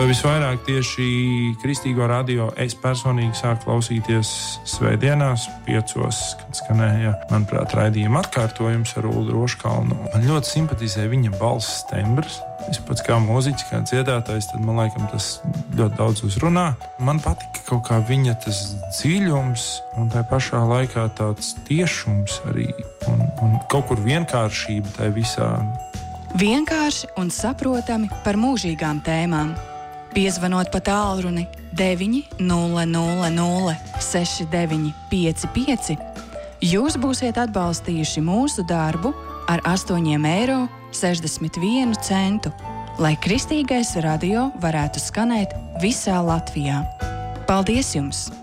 Visvairāk tieši kristīgo radio es personīgi sāku klausīties svētdienās, 5, kad skanēja, manuprāt, raidījuma atkārtojums ar Ulu Roškalnu. Man ļoti simpatizē viņa balss tembrs. Es pats kā mūziķis, kā dziedātājs, tad man laikam tas ļoti daudz uzrunā. Man patika kaut kā viņa tas dziļums un tā pašā laikā tāds tiešums arī un kaut kur vienkāršība tai visā. Vienkārši un saprotami par mūžīgām tēmām. Piezvanot pa tālruni 9 000 6955, jūs būsiet atbalstījuši mūsu darbu ar 8,61 €, lai kristīgais radio varētu skanēt visā Latvijā. Paldies jums!